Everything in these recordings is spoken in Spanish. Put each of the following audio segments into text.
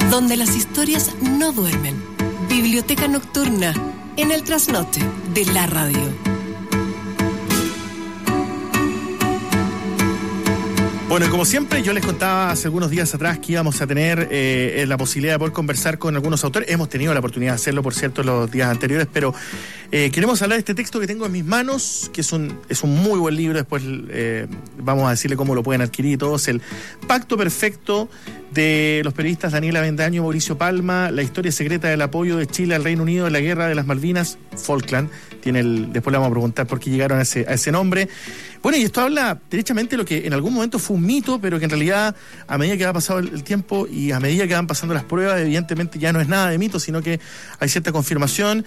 donde las historias no duermen. Biblioteca Nocturna, en el trasnoche de la radio. Bueno, y como siempre, yo les contaba hace algunos días atrás que íbamos a tener la posibilidad de poder conversar con algunos autores. Hemos tenido la oportunidad de hacerlo, por cierto, los días anteriores, pero queremos hablar de este texto que tengo en mis manos, que es un muy buen libro. Después vamos a decirle cómo lo pueden adquirir y todo. Es El Pacto Perfecto, de los periodistas Daniel Avendaño y Mauricio Palma, la historia secreta del apoyo de Chile al Reino Unido en la guerra de las Malvinas, Falkland. Después le vamos a preguntar por qué llegaron a ese nombre. Bueno, y esto habla derechamente de lo que en algún momento fue un mito, pero que en realidad, a medida que va pasando el tiempo y a medida que van pasando las pruebas, evidentemente ya no es nada de mito, sino que hay cierta confirmación.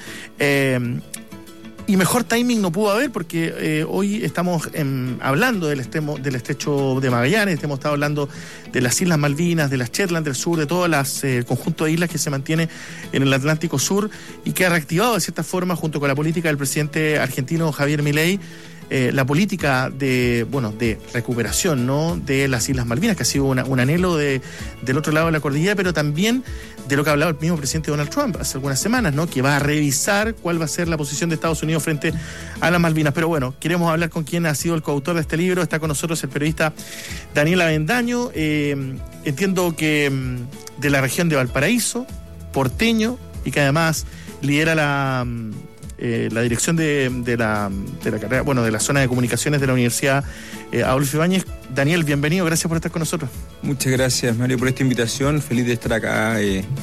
Y mejor timing no pudo haber, porque hoy estamos hablando del estrecho de Magallanes, hemos estado hablando de las Islas Malvinas, de las Shetland del sur, de todo el conjunto de islas que se mantiene en el Atlántico Sur y que ha reactivado de cierta forma, junto con la política del presidente argentino Javier Milei, la política de recuperación, ¿no?, de las Islas Malvinas, que ha sido un anhelo del otro lado de la cordillera, pero también de lo que ha hablado el mismo presidente Donald Trump hace algunas semanas, ¿no?, que va a revisar cuál va a ser la posición de Estados Unidos frente a las Malvinas. Pero bueno, queremos hablar con quien ha sido el coautor de este libro. Está con nosotros el periodista Daniel Avendaño, entiendo que de la región de Valparaíso, porteño, y que además lidera la dirección de la carrera, de la zona de comunicaciones de la Universidad Adolfo Ibáñez. Daniel, bienvenido, gracias por estar con nosotros. Muchas gracias, Mario, por esta invitación. Feliz de estar acá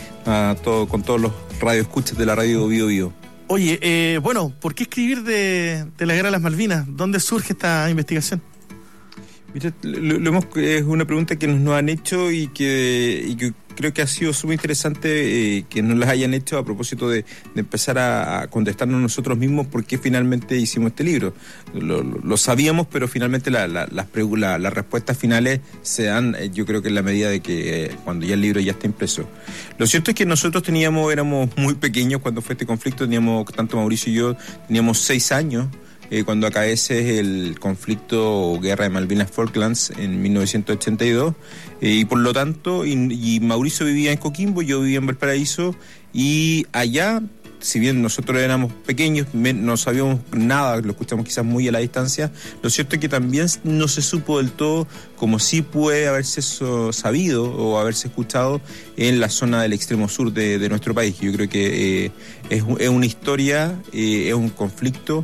con todos los radioescuchas de la radio Bío Bío. Oye, ¿por qué escribir de la guerra de las Malvinas? ¿Dónde surge esta investigación? Mira, es una pregunta que nos han hecho y que creo que ha sido súper interesante que nos las hayan hecho a propósito de empezar a contestarnos nosotros mismos por qué finalmente hicimos este libro. Lo sabíamos, pero finalmente las respuestas finales se dan, yo creo que en la medida de que cuando ya el libro ya está impreso. Lo cierto es que nosotros éramos muy pequeños cuando fue este conflicto, tanto Mauricio y yo, teníamos 6 años. Cuando acaece el conflicto o guerra de Malvinas Falklands en 1982, y por lo tanto, y Mauricio vivía en Coquimbo, yo vivía en Valparaíso, y allá, si bien nosotros éramos pequeños, no sabíamos nada, lo escuchamos quizás muy a la distancia, lo cierto es que también no se supo del todo como sí puede haberse sabido o haberse escuchado en la zona del extremo sur de nuestro país. Yo creo que es una historia, es un conflicto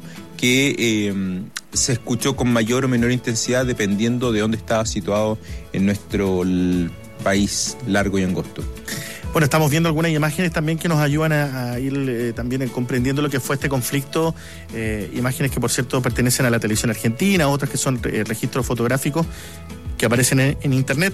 que se escuchó con mayor o menor intensidad dependiendo de dónde estaba situado en nuestro país largo y angosto. Bueno, estamos viendo algunas imágenes también que nos ayudan a ir también comprendiendo lo que fue este conflicto, imágenes que por cierto pertenecen a la televisión argentina, otras que son registros fotográficos que aparecen en internet.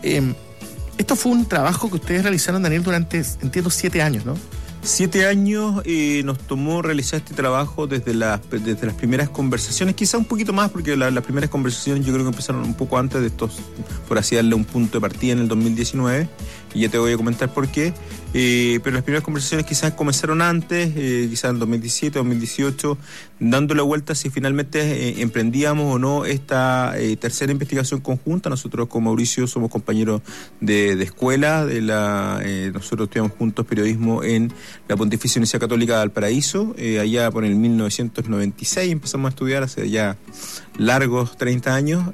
Esto fue un trabajo que ustedes realizaron, Daniel, durante, entiendo, 7 años, ¿no? 7 años nos tomó realizar este trabajo desde las primeras conversaciones, quizá un poquito más, porque las primeras conversaciones yo creo que empezaron un poco antes de estos, por así darle un punto de partida en el 2019, y ya te voy a comentar por qué, pero las primeras conversaciones quizás comenzaron antes, quizás en 2017, 2018, dando la vuelta si finalmente emprendíamos o no esta tercera investigación conjunta. Nosotros con Mauricio somos compañeros de escuela, nosotros estudiamos juntos periodismo en la Pontificia Universidad Católica de Valparaíso, allá por el 1996 empezamos a estudiar, hace ya largos 30 años,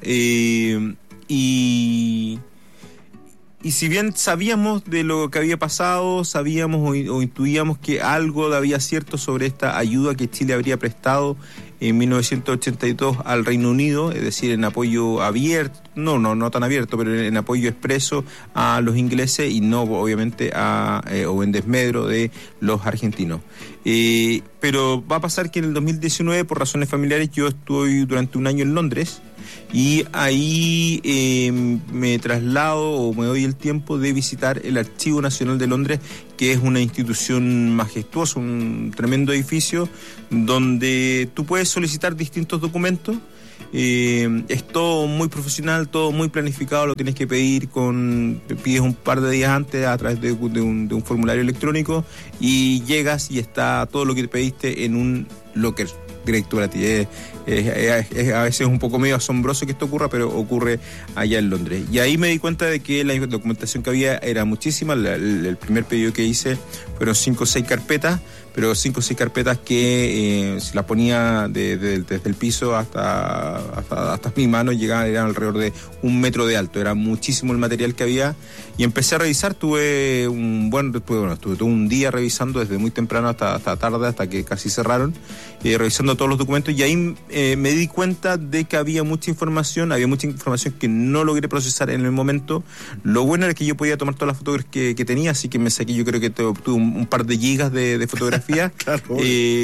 y si bien sabíamos de lo que había pasado, sabíamos o intuíamos que algo había cierto sobre esta ayuda que Chile habría prestado en 1982 al Reino Unido, es decir, en apoyo abierto, no tan abierto, pero en apoyo expreso a los ingleses y no obviamente o en desmedro de los argentinos. Pero va a pasar que en el 2019, por razones familiares, yo estuve durante un año en Londres, y ahí me traslado o me doy el tiempo de visitar el Archivo Nacional de Londres, que es una institución majestuosa, un tremendo edificio donde tú puedes solicitar distintos documentos. Es todo muy profesional, todo muy planificado, lo tienes que pedir pides un par de días antes a través de un formulario electrónico, y llegas y está todo lo que te pediste en un locker Great Turati. Es a veces un poco medio asombroso que esto ocurra, pero ocurre allá en Londres. Y ahí me di cuenta de que la documentación que había era muchísima. El primer pedido que hice fueron 5 o 6 carpetas, pero 5 o 6 carpetas que se las ponía desde el piso hasta mi mano, eran alrededor de 1 metro de alto. Era muchísimo el material que había. Y empecé a revisar, estuve todo un día revisando desde muy temprano hasta tarde, hasta que casi cerraron, revisando todos los documentos, y ahí me di cuenta de que había mucha información que no logré procesar en el momento. Lo bueno era que yo podía tomar todas las fotografías que tenía, así que me saqué, yo creo que tuve un par de gigas de fotografía. Claro.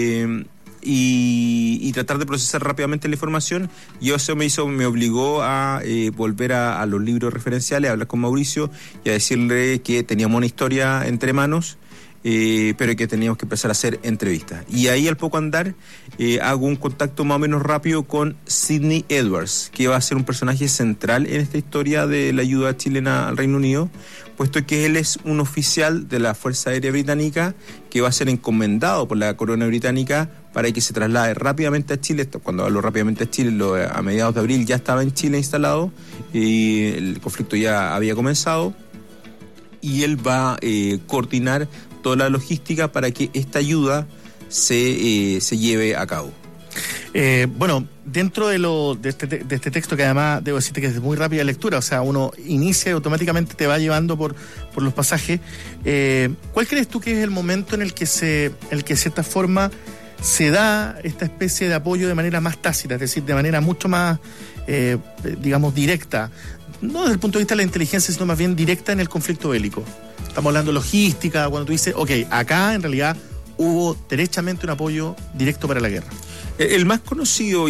Y tratar de procesar rápidamente la información, y eso me obligó a volver a los libros referenciales, a hablar con Mauricio y a decirle que teníamos una historia entre manos, pero que teníamos que empezar a hacer entrevistas. Y ahí, al poco andar, hago un contacto más o menos rápido con Sidney Edwards, que va a ser un personaje central en esta historia de la ayuda chilena al Reino Unido, puesto que él es un oficial de la Fuerza Aérea Británica que va a ser encomendado por la corona británica para que se traslade rápidamente a Chile. Cuando hablo rápidamente a Chile, a mediados de abril ya estaba en Chile instalado, y el conflicto ya había comenzado, y él va a coordinar toda la logística para que esta ayuda se lleve a cabo. Bueno, dentro de este texto, que además debo decirte que es de muy rápida lectura, o sea, uno inicia y automáticamente te va llevando por los pasajes. ¿Cuál crees tú que es el momento en el que de cierta forma se da esta especie de apoyo de manera más tácita, es decir, de manera mucho más, digamos, directa, no desde el punto de vista de la inteligencia, sino más bien directa en el conflicto bélico? Estamos hablando de logística, cuando tú dices, ok, acá en realidad hubo derechamente un apoyo directo para la guerra. El más conocido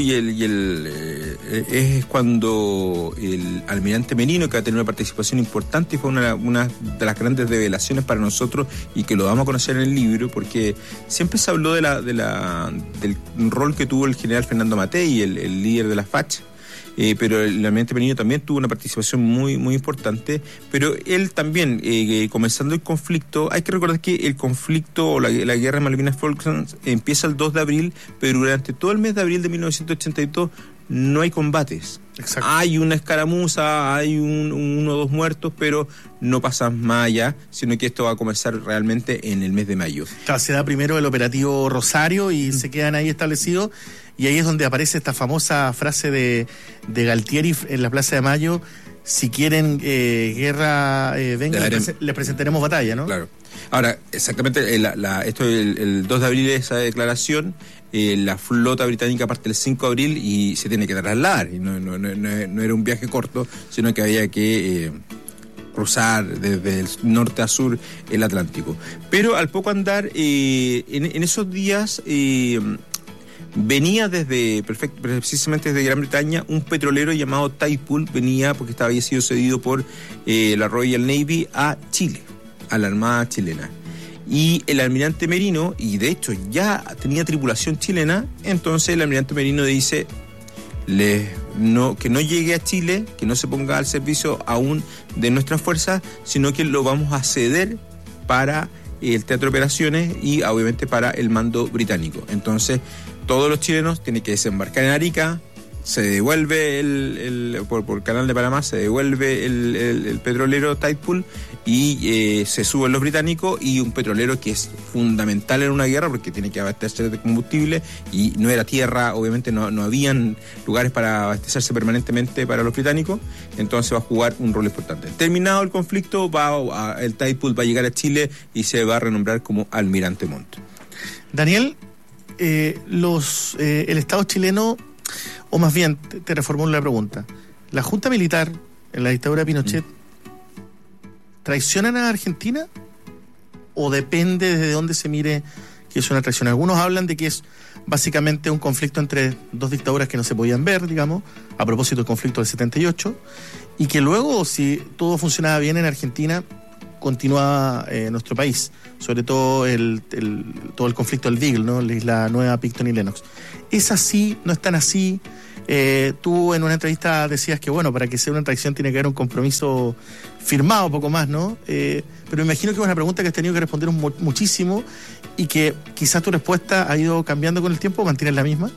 es cuando el almirante Merino, que va a tener una participación importante, y fue una de las grandes revelaciones para nosotros, y que lo vamos a conocer en el libro, porque siempre se habló del rol que tuvo el general Fernando Matei, el líder de la FACH. Pero el almirante Merino también tuvo una participación muy, muy importante, pero él también, comenzando el conflicto, hay que recordar que el conflicto, o la guerra de Malvinas-Falklands, empieza el 2 de abril, pero durante todo el mes de abril de 1982 no hay combates. Exacto. Hay una escaramuza, hay uno o dos muertos, pero no pasan más allá, sino que esto va a comenzar realmente en el mes de mayo. Claro, se da primero el operativo Rosario y se quedan ahí establecidos, y ahí es donde aparece esta famosa frase de Galtieri en la Plaza de Mayo: si quieren guerra, vengan, les presentaremos batalla, ¿no? Claro. Ahora, exactamente, esto el 2 de abril, esa declaración, la flota británica parte el 5 de abril y se tiene que trasladar, y no era un viaje corto, sino que había que cruzar desde el norte a sur el Atlántico. Pero al poco andar, en esos días, venía precisamente desde Gran Bretaña un petrolero llamado Tidepool, venía porque había sido cedido por la Royal Navy a Chile, a la Armada chilena. Y el almirante Merino, y de hecho ya tenía tripulación chilena, entonces el almirante Merino dice que no llegue a Chile, que no se ponga al servicio aún de nuestras fuerzas, sino que lo vamos a ceder para el teatro de operaciones y obviamente para el mando británico. Entonces todos los chilenos tienen que desembarcar en Arica, se devuelve por Canal de Panamá, se devuelve el petrolero Tidepool, y se suben los británicos, y un petrolero que es fundamental en una guerra porque tiene que abastecerse de combustible, y no era tierra, obviamente no habían lugares para abastecerse permanentemente para los británicos, entonces va a jugar un rol importante. Terminado el conflicto, el Tidepool va a llegar a Chile y se va a renombrar como Almirante Montt. Daniel, el Estado chileno, o más bien, te reformulo la pregunta, ¿la Junta Militar en la dictadura de Pinochet traicionan a Argentina, o depende desde dónde se mire que es una traición? Algunos hablan de que es básicamente un conflicto entre dos dictaduras que no se podían ver, digamos, a propósito del conflicto del 78, y que luego, si todo funcionaba bien en Argentina, continuaba nuestro país, sobre todo todo el conflicto del Beagle, ¿no? La isla nueva, Picton y Lennox. ¿Es así? ¿No es tan así? Tú en una entrevista decías que, bueno, para que sea una traición tiene que haber un compromiso firmado, poco más, ¿no? Pero me imagino que es una pregunta que has tenido que responder muchísimo y que quizás tu respuesta ha ido cambiando con el tiempo, ¿o mantienes la misma?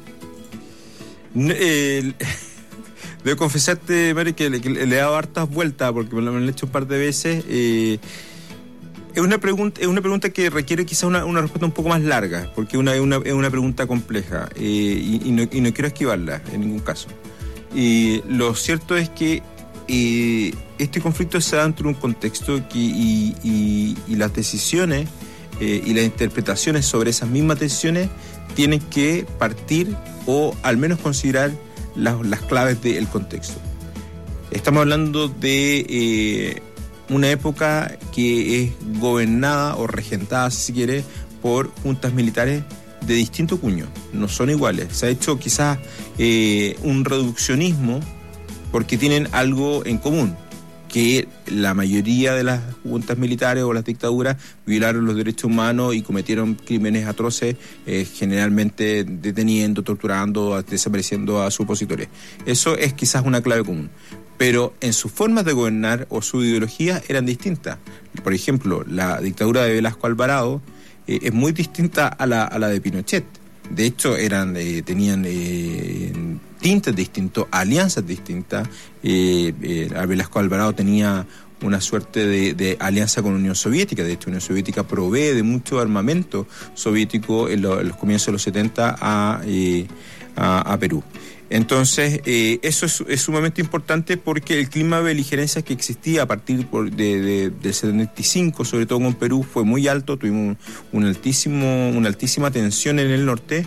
Debo confesarte, Mari, que le he dado hartas vueltas porque me lo han hecho un par de veces. Es una pregunta que requiere quizás una respuesta un poco más larga, porque es una pregunta compleja y no quiero esquivarla en ningún caso. Lo cierto es que este conflicto se da dentro de un contexto y las decisiones y las interpretaciones sobre esas mismas decisiones tienen que partir o al menos considerar las claves del contexto. Estamos hablando de una época que es gobernada o regentada, si se quiere, por juntas militares de distinto cuño, no son iguales. Se ha hecho quizás un reduccionismo porque tienen algo en común, que la mayoría de las juntas militares o las dictaduras violaron los derechos humanos y cometieron crímenes atroces, generalmente deteniendo, torturando, desapareciendo a sus opositores. Eso es quizás una clave común. Pero en sus formas de gobernar o su ideología eran distintas. Por ejemplo, la dictadura de Velasco Alvarado es muy distinta a la de Pinochet. De hecho, tenían tintes distintos, alianzas distintas. Velasco Alvarado tenía una suerte de alianza con la Unión Soviética. De hecho, la Unión Soviética provee de mucho armamento soviético en los comienzos de los 70 a Perú. Entonces, eso es sumamente importante porque el clima de beligerancia que existía a partir del 75, sobre todo con Perú, fue muy alto. Tuvimos una altísima tensión en el norte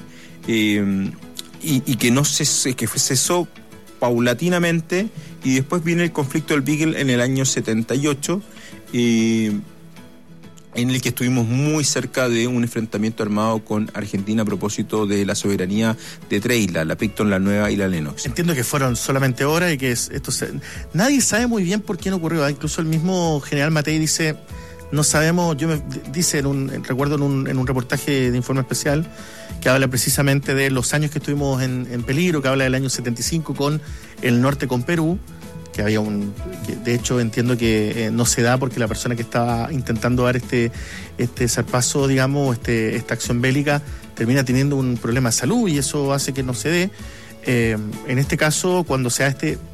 y que cesó paulatinamente, y después viene el conflicto del Beagle en el año 78, en el que estuvimos muy cerca de un enfrentamiento armado con Argentina a propósito de la soberanía de tres islas, la Picton, la Nueva y la Lennox. Entiendo que fueron solamente horas y que nadie sabe muy bien por qué no ocurrió. Incluso el mismo general Matei dice, no sabemos, recuerdo en un reportaje de Informe Especial que habla precisamente de los años que estuvimos en peligro, que habla del año 75 con el norte, con Perú, que había de hecho entiendo que no se da porque la persona que estaba intentando dar este zarpazo, digamos, esta acción bélica, termina teniendo un problema de salud y eso hace que no se dé. En este caso, cuando se da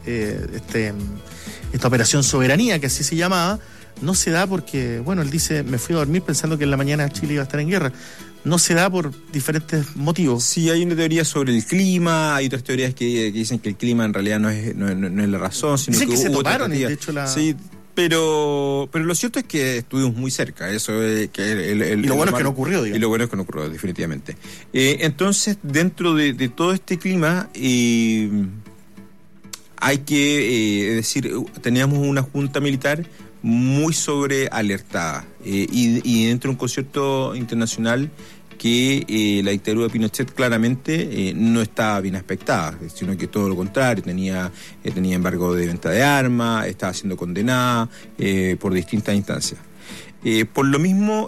esta operación Soberanía, que así se llamaba, no se da porque, bueno, él dice, me fui a dormir pensando que en la mañana Chile iba a estar en guerra. No se da por diferentes motivos. Sí, hay una teoría sobre el clima, hay otras teorías que dicen que el clima en realidad no es la razón, sino dicen que se hubo toparon, otra de hecho Sí, pero lo cierto es que estuvimos muy cerca. Eso es que y lo bueno es que no ocurrió, digamos. Y lo bueno es que no ocurrió, definitivamente. Entonces, dentro de todo este clima, hay que decir, teníamos una junta militar muy sobrealertada y dentro de un concierto internacional que la dictadura de Pinochet claramente no estaba bien aspectada, sino que todo lo contrario, tenía embargo de venta de armas, estaba siendo condenada por distintas instancias. Por lo mismo,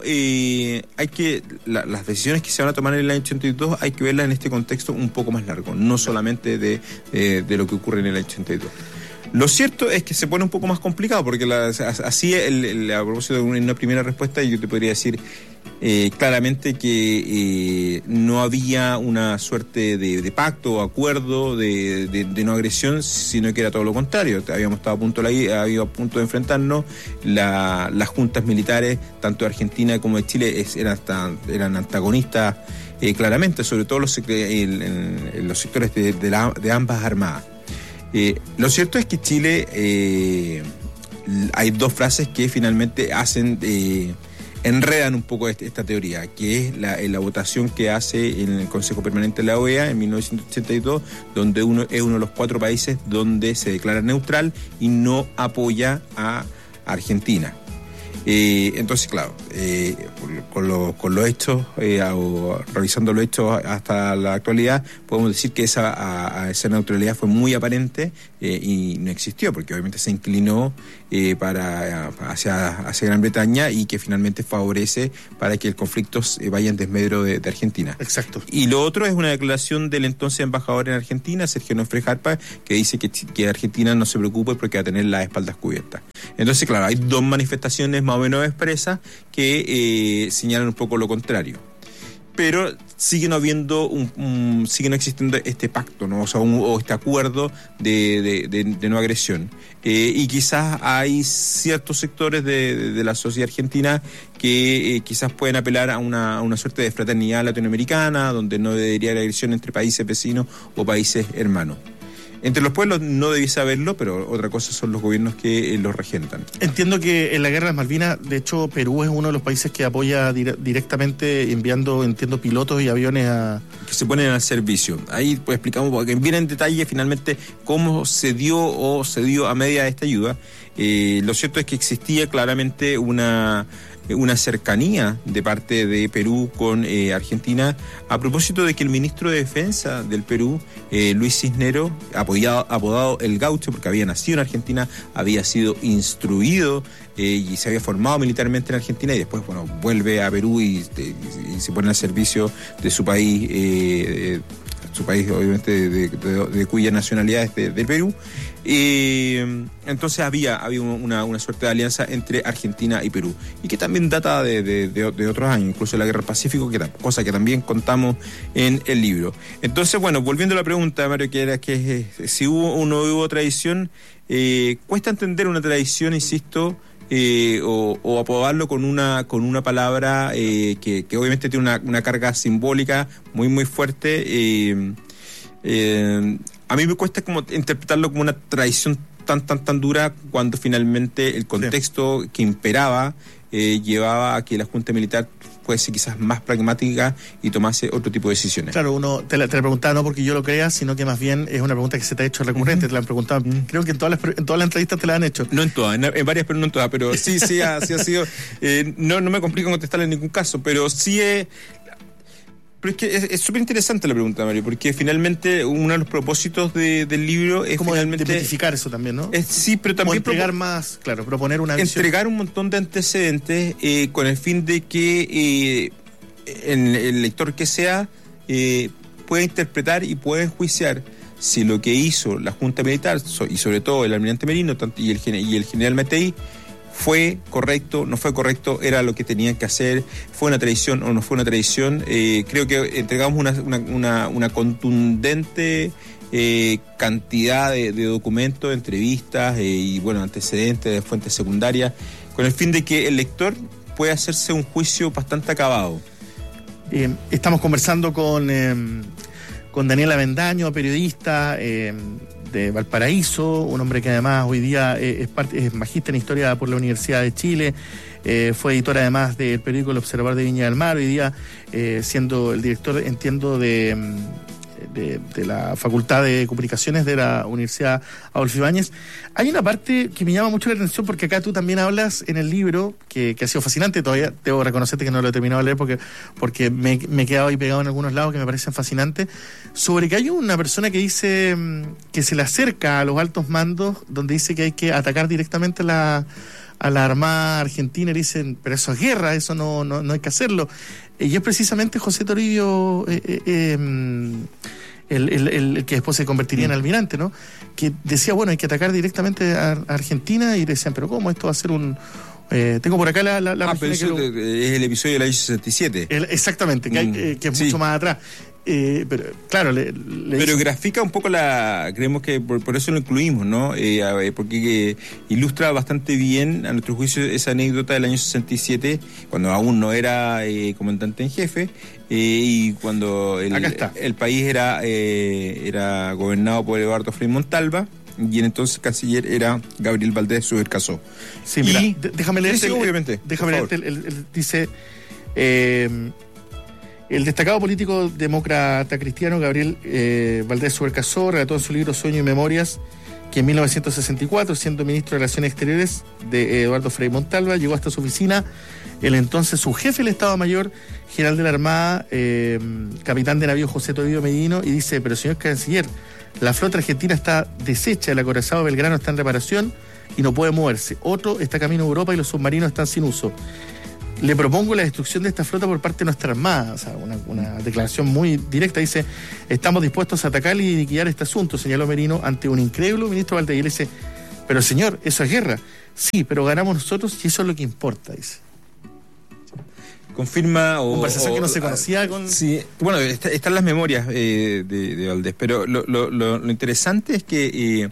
las decisiones que se van a tomar en el año 82 hay que verlas en este contexto un poco más largo, no solamente de lo que ocurre en el año 82. Lo cierto es que se pone un poco más complicado, porque así a propósito de una primera respuesta, yo te podría decir claramente que no había una suerte de pacto o acuerdo de no agresión, sino que era todo lo contrario. Habíamos estado a punto de enfrentarnos. Las juntas militares, tanto de Argentina como de Chile, eran antagonistas claramente, sobre todo en los sectores de ambas armadas. Lo cierto es que Chile, hay dos frases que finalmente enredan un poco esta teoría, que es la votación que hace en el Consejo Permanente de la OEA en 1982, donde es uno de los 4 países donde se declara neutral y no apoya a Argentina. Entonces, claro, con los hechos, o revisando los hechos hasta la actualidad, podemos decir que esa neutralidad fue muy aparente y no existió, porque obviamente se inclinó hacia Gran Bretaña, y que finalmente favorece para que el conflicto vaya en desmedro de Argentina. Exacto. Y lo otro es una declaración del entonces embajador en Argentina, Sergio Nofre Jarpa, que dice que Argentina no se preocupe porque va a tener las espaldas cubiertas. Entonces, claro, hay dos manifestaciones más o menos expresas que señalan un poco lo contrario. Pero sigue no existiendo este pacto, ¿no? O este acuerdo de no agresión. Y quizás hay ciertos sectores de la sociedad argentina que quizás pueden apelar a una suerte de fraternidad latinoamericana, donde no debería haber agresión entre países vecinos o países hermanos. Entre los pueblos no debiese haberlo, pero otra cosa son los gobiernos que los regentan. Entiendo que en la Guerra de las Malvinas, de hecho, Perú es uno de los países que apoya directamente enviando, entiendo, pilotos y aviones que se ponen al servicio. Ahí pues explicamos bien en detalle finalmente cómo se dio a media de esta ayuda. Lo cierto es que existía claramente una cercanía de parte de Perú con Argentina, a propósito de que el ministro de Defensa del Perú, Luis Cisneros, apodado El Gaucho, porque había nacido en Argentina, había sido instruido y se había formado militarmente en Argentina, y después vuelve a Perú y se pone al servicio de su país, obviamente de cuya nacionalidad es de Perú. Entonces había una suerte de alianza entre Argentina y Perú, y que también data de otros años, incluso la Guerra del Pacífico, cosa que también contamos en el libro. Entonces, bueno, volviendo a la pregunta, Mario, que era que si hubo o no hubo tradición, cuesta entender una tradición, insisto, o apodarlo con una palabra que obviamente tiene una carga simbólica muy muy fuerte. A mí me cuesta como interpretarlo como una tradición tan dura, cuando finalmente el contexto que imperaba llevaba a que la Junta Militar fuese quizás más pragmática y tomase otro tipo de decisiones. Claro, uno te la preguntaba no porque yo lo crea, sino que más bien es una pregunta que se te ha hecho recurrente. Te la han preguntado, creo que en todas las entrevistas te la han hecho. No en todas, en varias, pero no en todas, pero sí ha sido, no me complico contestarla en ningún caso, pero sí pero es que es súper interesante la pregunta, Mario, porque finalmente uno de los propósitos del libro es como finalmente demitificar eso también, ¿no? Sí, pero también entregar más, claro, proponer una visión. Entregar un montón de antecedentes con el fin de que el lector que sea pueda interpretar y pueda enjuiciar si lo que hizo la Junta Militar y sobre todo el almirante Merino y el general Matei fue correcto, no fue correcto, era lo que tenían que hacer, fue una traición o no fue una traición. Creo que entregamos una contundente cantidad de documentos, entrevistas y antecedentes de fuentes secundarias, con el fin de que el lector pueda hacerse un juicio bastante acabado. Estamos conversando con Daniel Avendaño, periodista de Valparaíso, un hombre que además hoy día es magíster en Historia por la Universidad de Chile, fue editor además del periódico El Observador de Viña del Mar, hoy día siendo el director, entiendo, de la Facultad de Comunicaciones de la Universidad Adolfo Ibáñez. Hay una parte que me llama mucho la atención, porque acá tú también hablas en el libro, que ha sido fascinante, todavía debo reconocerte que no lo he terminado de leer porque me he quedado ahí pegado en algunos lados que me parecen fascinantes, sobre que hay una persona que dice que se le acerca a los altos mandos, donde dice que hay que atacar directamente a la Armada Argentina, y dicen, pero eso es guerra, eso no hay que hacerlo. Y es precisamente José Toribio, el que después se convertiría en almirante, ¿no? Que decía, hay que atacar directamente a Argentina, y decían, pero ¿cómo esto va a ser un...? Tengo por acá la pero eso es el episodio del año 67. Exactamente, que es mucho más atrás. Pero claro, pero grafica un poco creemos que por eso lo incluimos, ¿no? Porque ilustra bastante bien, a nuestro juicio, esa anécdota del año 67, cuando aún no era comandante en jefe, y cuando el país era gobernado por Eduardo Frei Montalva, y en entonces canciller era Gabriel Valdés Subercasó. Sí, mira, déjame leerte. Sí, obviamente. Déjame leerte. Dice: el destacado político demócrata cristiano Gabriel Valdés Subercasó relató en su libro Sueño y Memorias que en 1964, siendo ministro de Relaciones Exteriores de Eduardo Frei Montalva, llegó hasta su oficina el entonces su jefe del Estado Mayor, general de la Armada, capitán de navío José Toribio Medino, y dice: pero señor canciller, La flota argentina está deshecha, el acorazado Belgrano está en reparación y no puede moverse. Otro está camino a Europa y los submarinos están sin uso. Le propongo la destrucción de esta flota por parte de nuestra Armada. O sea, una declaración muy directa. Dice, estamos dispuestos a atacar y liquidar este asunto, señaló Merino ante un incrédulo ministro Valde. Y él dice, pero señor, eso es guerra. Sí, pero ganamos nosotros y eso es lo que importa, dice. Confirma conversación que no se conocía con... Sí, bueno, están las memorias de Valdés, pero lo interesante es que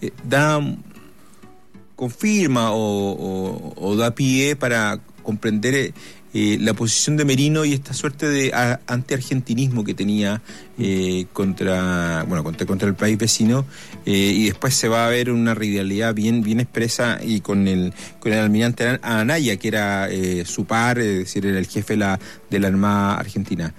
confirma o da pie para comprender la posición de Merino y esta suerte de antiargentinismo que tenía contra el país vecino, y después se va a ver una rivalidad bien expresa y con el almirante Anaya, que era su par, es decir, era el jefe de la Armada Argentina.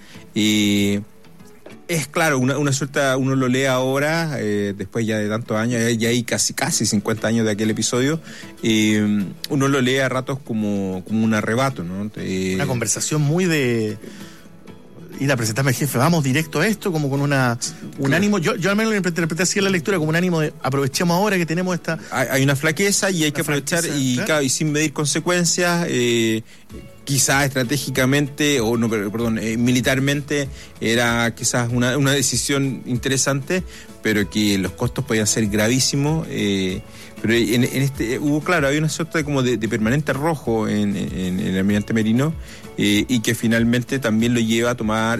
Es claro, una suerte, uno lo lee ahora, después ya de tantos años, ya hay casi 50 años de aquel episodio, uno lo lee a ratos como un arrebato, ¿no? Una conversación muy de ir a presentarme al jefe, vamos directo a esto, como con un ánimo, yo al menos lo interpreté así en la lectura, como un ánimo de aprovechemos ahora que tenemos esta... Hay una flaqueza y hay que aprovechar, y claro, y sin medir consecuencias, quizás estratégicamente, militarmente era quizás una decisión interesante, pero que los costos podían ser gravísimos, pero en este había una suerte como de permanente rojo en el almirante Merino, y que finalmente también lo lleva a tomar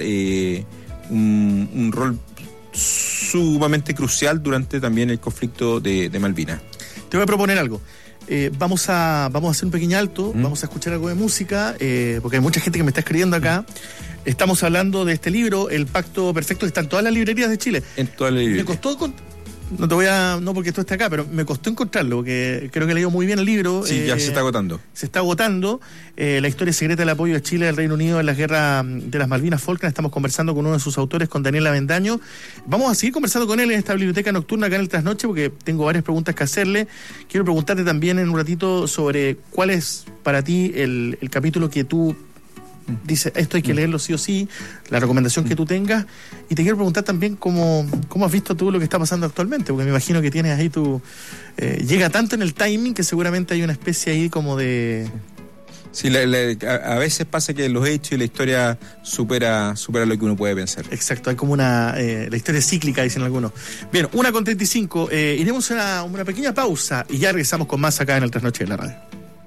un rol sumamente crucial durante también el conflicto de Malvinas. Te voy a proponer algo. Vamos a hacer un pequeño alto, vamos a escuchar algo de música, porque hay mucha gente que me está escribiendo acá. Estamos hablando de este libro, El Pacto Perfecto, que está en todas las librerías de Chile. En todas las librerías. Me costó, no porque esto está acá, pero me costó encontrarlo, porque creo que he leído muy bien el libro. Sí, ya se está agotando. Se está agotando. La historia secreta del apoyo de Chile al Reino Unido en la guerra de las Malvinas Falkland. Estamos conversando con uno de sus autores, con Daniel Avendaño. Vamos a seguir conversando con él en esta biblioteca nocturna acá en el Trasnoche, porque tengo varias preguntas que hacerle. Quiero preguntarte también en un ratito sobre cuál es para ti el capítulo que tú dices, esto hay que leerlo sí o sí, la recomendación que tú tengas. Y te quiero preguntar también cómo has visto tú lo que está pasando actualmente, porque me imagino que tienes ahí llega tanto en el timing que seguramente hay una especie ahí como de... Sí, a veces pasa que los hechos y la historia supera lo que uno puede pensar. Exacto, hay como la historia es cíclica, dicen algunos. Bien, 1:35, iremos a una pequeña pausa y ya regresamos con más acá en el Trasnoche de la Radio.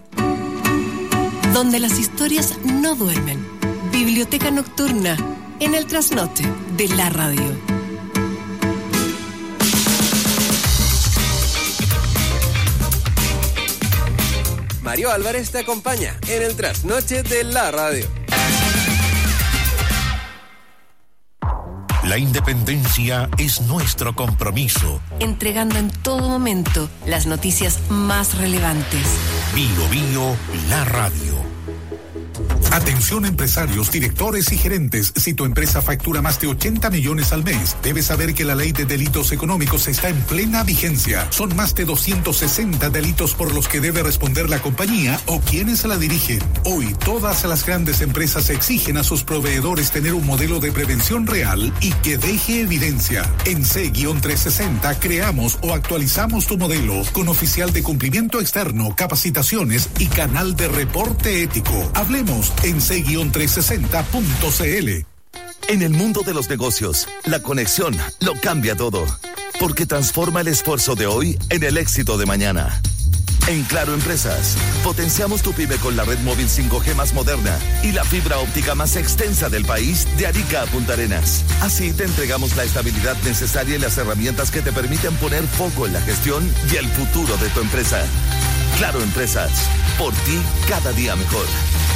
Donde las historias no duermen. Biblioteca nocturna en el Trasnoche de la Radio. Mario Álvarez te acompaña en el Trasnoche de la Radio. La independencia es nuestro compromiso. Entregando en todo momento las noticias más relevantes. Bio, la radio. Atención empresarios, directores y gerentes. Si tu empresa factura más de 80 millones al mes, debes saber que la ley de delitos económicos está en plena vigencia. Son más de 260 delitos por los que debe responder la compañía o quienes la dirigen. Hoy, todas las grandes empresas exigen a sus proveedores tener un modelo de prevención real y que deje evidencia. En C-360 creamos o actualizamos tu modelo con oficial de cumplimiento externo, capacitaciones y canal de reporte ético. Hablemos en c-360.cl. En el mundo de los negocios, la conexión lo cambia todo, porque transforma el esfuerzo de hoy en el éxito de mañana. En Claro Empresas, potenciamos tu pyme con la red móvil 5G más moderna y la fibra óptica más extensa del país, de Arica a Punta Arenas. Así te entregamos la estabilidad necesaria y las herramientas que te permiten poner foco en la gestión y el futuro de tu empresa. Claro Empresas, por ti cada día mejor.